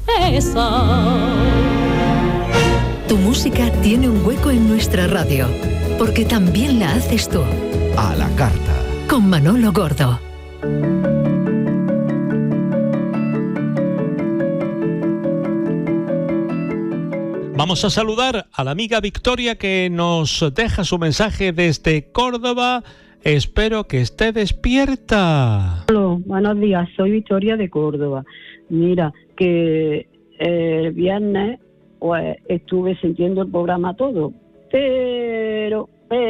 esa. Tu música tiene un hueco en nuestra radio, porque también la haces tú. A la carta. Con Manolo Gordo. Vamos a saludar a la amiga Victoria, que nos deja su mensaje desde Córdoba. Espero que esté despierta. Hola, buenos días, soy Victoria de Córdoba. Mira, que el viernes pues estuve sintiendo el programa todo, pero,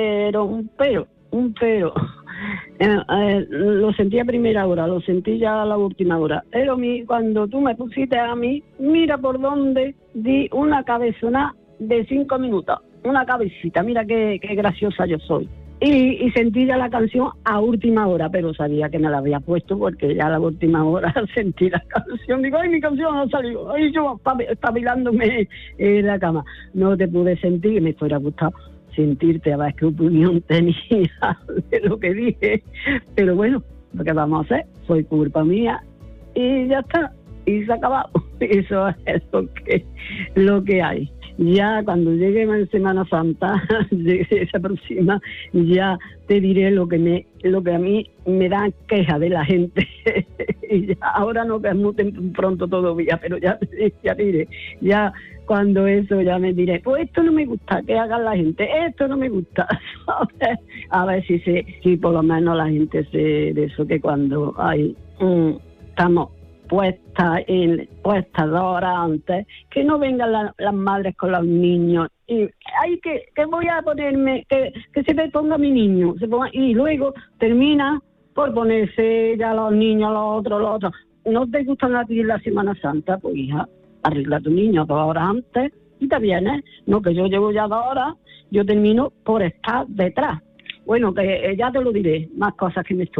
lo sentí a primera hora, lo sentí ya a la última hora, pero cuando tú me pusiste a mí, mira por dónde di una cabezona de 5 minutos, una cabecita, mira qué graciosa yo soy. Y sentí ya la canción a última hora, pero sabía que me la había puesto porque ya a la última hora sentí la canción. Digo, ay, mi canción no ha salido. Ay, yo espabilándome en la cama. No te pude sentir, me fuera gustado sentirte, a ver qué opinión tenía de lo que dije. Pero bueno, lo que vamos a hacer, fue culpa mía y ya está. Y se ha acabado. Eso es lo que hay. Ya cuando llegue Semana Santa, esa próxima, ya te diré lo que a mí me da queja de la gente. Y ya, ahora no, que es muy pronto todavía, pero ya diré, ya cuando eso ya me diré, pues esto no me gusta que haga la gente, esto no me gusta. A ver si por lo menos la gente se de eso, que cuando estamos puestas 2 horas antes, que no vengan las madres con los niños y hay que voy a ponerme, que se me ponga mi niño, y luego termina por ponerse ya los niños, los otros. ¿No te gustan a ti la Semana Santa? Pues hija, arregla tu niño 2 horas antes y te vienes. No, que yo llevo ya 2 horas, yo termino por estar detrás. Bueno, que ya te lo diré, más cosas que me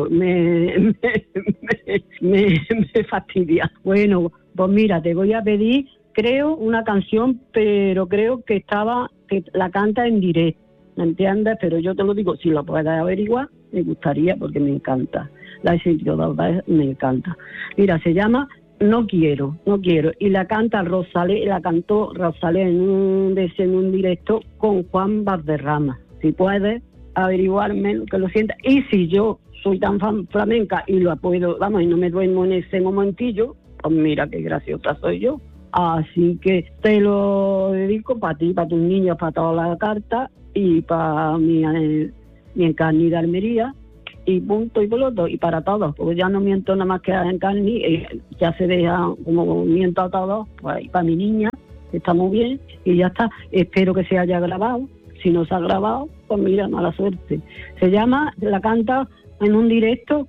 fastidia. Bueno, pues mira, te voy a pedir, creo, una canción, pero creo que la canta en directo, ¿me entiendes? Pero yo te lo digo, si lo puedes averiguar, me gustaría, porque me encanta. La he sentido 2 veces, me encanta. Mira, se llama No quiero, y la canta la cantó Rosalén en un directo con Juan Valderrama. Si puedes averiguarme, que lo sienta. Y si yo soy tan flamenca y lo puedo, y no me duermo en ese momentillo, pues mira qué graciosa soy yo. Así que te lo dedico para ti, para tus niños, para toda la carta y para mi Encarni de Almería y punto y pelota, y para todos, porque ya no miento nada más que a Encarni, ya se deja como miento a todos, pues y para mi niña, que está muy bien, y ya está. Espero que se haya grabado. Si no se ha grabado, pues mira, mala suerte. Se llama, la canta en un directo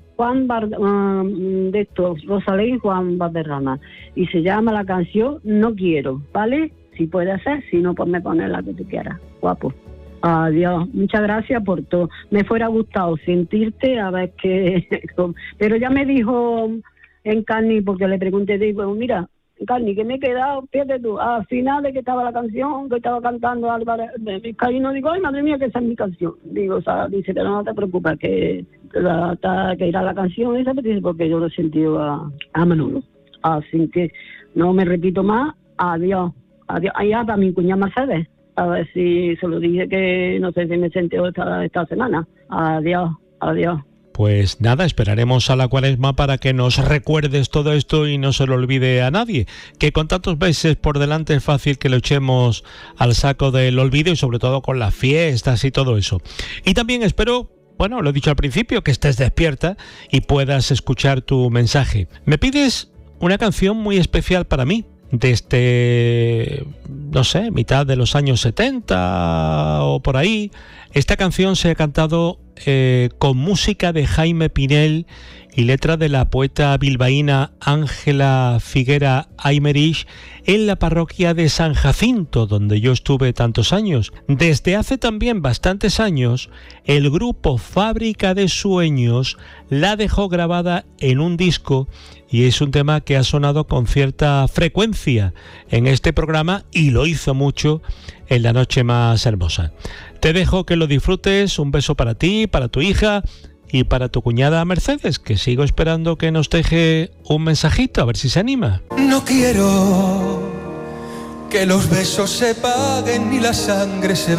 Rosalén y Juan Valderrama. Y se llama la canción No quiero, ¿vale? Si puede ser, si no, pues me pones la que tú quieras. Guapo. Adiós. Muchas gracias por todo. Me fuera gustado sentirte, a ver qué... Pero ya me dijo Encarni, porque le pregunté, digo, mira, Encarni, que me he quedado, fíjate tú, al final de que estaba la canción, que estaba cantando Álvarez de Vizcaíno, digo, ay, madre mía, que esa es mi canción. Digo, o sea, dice que no te preocupes, que irá la canción esa, porque yo lo he sentido a Manolo. Así que no me repito más, adiós. Allá para mi cuñada Mercedes, a ver si se lo dije, que no sé si me sentí esta semana. Adiós. Pues nada, esperaremos a la Cuaresma para que nos recuerdes todo esto y no se lo olvide a nadie, que con tantos meses por delante es fácil que lo echemos al saco del olvido, y sobre todo con las fiestas y todo eso. Y también espero, bueno, lo he dicho al principio, que estés despierta y puedas escuchar tu mensaje. Me pides una canción muy especial para mí, desde, no sé, mitad de los años 70 o por ahí. Esta canción se ha cantado con música de Jaime Pinel y letra de la poeta bilbaína Ángela Figuera Aymerich en la parroquia de San Jacinto, donde yo estuve tantos años. Desde hace también bastantes años, el grupo Fábrica de Sueños la dejó grabada en un disco, y es un tema que ha sonado con cierta frecuencia en este programa, y lo hizo mucho en La Noche Más Hermosa. Te dejo que lo disfrutes, un beso para ti, para tu hija, Y para tu cuñada Mercedes, que sigo esperando que nos deje un mensajito, a ver si se anima. No quiero que los besos se paguen ni la sangre se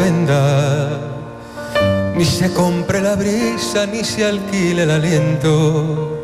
venda, ni se compre la brisa ni se alquile el aliento.